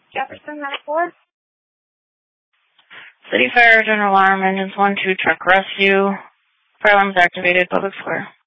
Jefferson, Medical Board. City Fire, general alarm, engines 1-2, truck rescue. Fire alarm is activated, public square.